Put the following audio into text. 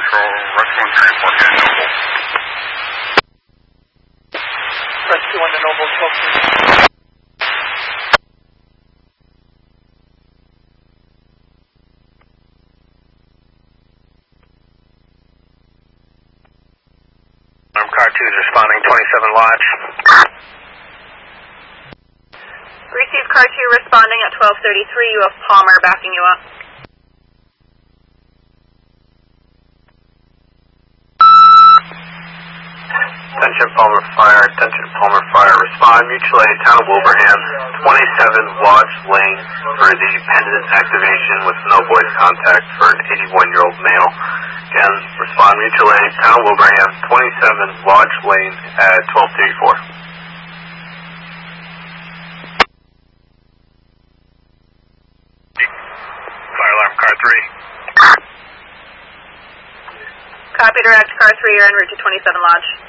Control, Rescue 1 to report to Noble. Rescue 1 to Noble, 12. Car 2 is responding, 27 Lodge. Received Car 2 responding at 12:33. You have Palmer backing you up. Attention Palmer Fire, respond mutual aid, Town of Wilbraham, 27 Lodge Lane for the pendant activation with no voice contact for an 81-year-old male. Again, respond mutual aid, Town of Wilbraham, 27 Lodge Lane at 12:34. Fire alarm, Car 3. Copy direct, Car 3, you're en route to 27 Lodge.